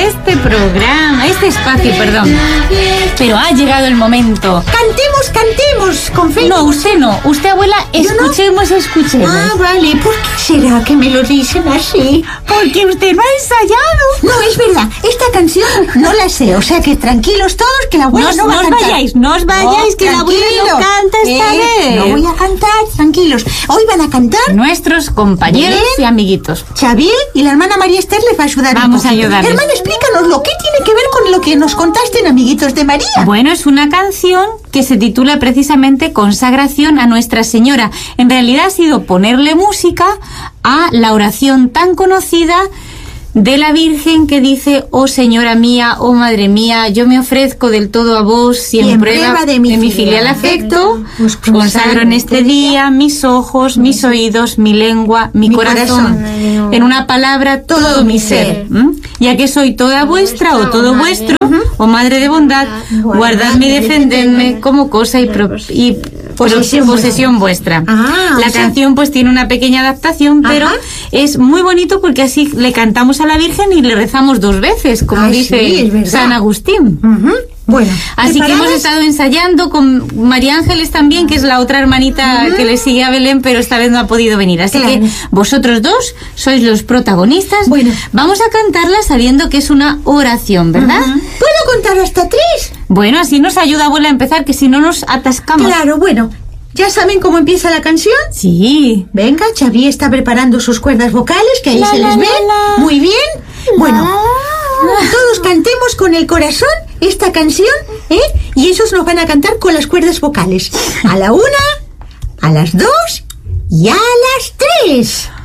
este programa, este espacio, perdón. Pero ha llegado el momento. Cantemos, con fe. No, usted no. Usted, abuela, escuchemos. Ah, vale. ¿Por qué será que me lo dicen así? Porque usted no ha ensayado. No, es verdad. Esta canción no la sé. O sea que tranquilos todos, que la abuela no va a cantar. No os vayáis, que la abuela no canta esta vez. No voy a cantar, tranquilos. Hoy van a cantar nuestros compañeros y amiguitos. Xavier y la hermana María Esther les va a ayudar. Vamos a ayudarles. Hermana, explícanos lo que tiene que ver con lo que nos contaste en Amiguitos de María. Bueno, es una canción que se titula precisamente Consagración a Nuestra Señora. En realidad ha sido ponerle música a la oración tan conocida de la Virgen que dice: oh Señora mía, oh Madre mía, yo me ofrezco del todo a vos y en prueba de mi filial afecto, os consagro en este día mis ojos, mis oídos, mi lengua, mi corazón, en una palabra todo mi ser. Ya que soy toda vuestra o todo vuestro, oh Madre de bondad, guardadme y defendedme como cosa y posesión vuestra. La canción pues tiene una pequeña adaptación, pero es muy bonito porque así le cantamos a la Virgen y le rezamos 2 veces, como dice San Agustín. Bueno, así que hemos estado ensayando con María Ángeles también, que es la otra hermanita que le sigue a Belén, pero esta vez no ha podido venir. Así que vosotros 2 sois los protagonistas. Bueno, vamos a cantarla sabiendo que es una oración, ¿verdad? ¿Puedo contar hasta 3? Bueno, así nos ayuda, abuela, a empezar, que si no nos atascamos. Claro, bueno. ¿Ya saben cómo empieza la canción? Sí. Venga, Xavier está preparando sus cuerdas vocales, que ahí se les ve. Muy bien. Bueno, todos cantemos con el corazón esta canción, y esos nos van a cantar con las cuerdas vocales. A la 1, a las 2 y a las 3.